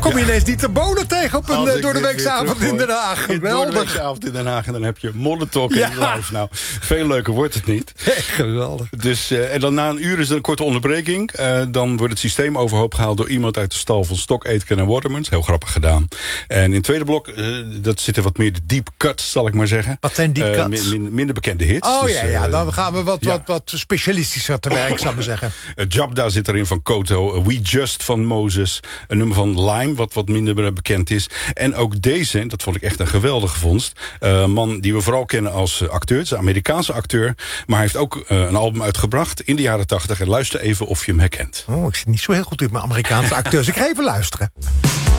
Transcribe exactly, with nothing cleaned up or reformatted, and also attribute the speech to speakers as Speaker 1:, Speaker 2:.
Speaker 1: kom je ineens die te bonen tegen op een
Speaker 2: Als
Speaker 1: uh,
Speaker 2: ik
Speaker 1: door de
Speaker 2: dit
Speaker 1: weekse
Speaker 2: weer
Speaker 1: avond in Den Haag.
Speaker 2: Door de
Speaker 1: Geweldig.
Speaker 2: weekse avond in Den Haag. En dan heb je Molotov in
Speaker 1: Ja.
Speaker 2: het live. Nou, veel leuker wordt het niet.
Speaker 1: Geweldig.
Speaker 2: Dus, uh, en dan na een uur is er een korte onderbreking. Uh, dan wordt het systeem overhoop gehaald door iemand uit de stal van Stok, Aitken en Watermans. Heel grappig gedaan. En in het tweede blok, uh, dat zitten wat meer de deep cuts, zal ik maar zeggen.
Speaker 1: Wat zijn deep
Speaker 2: Uh,
Speaker 1: cuts?
Speaker 2: min- min- minder bekende hits.
Speaker 1: Oh
Speaker 2: Dus,
Speaker 1: ja, ja,
Speaker 2: uh,
Speaker 1: dan gaan we wat,
Speaker 2: ja.
Speaker 1: wat, wat specialistischer te werk, zou ik maar zeggen.
Speaker 2: Uh, Jabda zit erin van Koto. We Just van Moses. Een nummer van Lime, wat wat minder bekend is. En ook deze, dat vond ik echt een geweldige vondst. Uh, een man die we vooral kennen als uh, acteur. Het is een Amerikaanse acteur. Maar hij heeft ook uh, een album uitgebracht in de jaren tachtig. En luister even of je hem herkent.
Speaker 1: Oh, ik zit niet zo heel goed in mijn Amerikaanse acteurs. Ik ga even luisteren.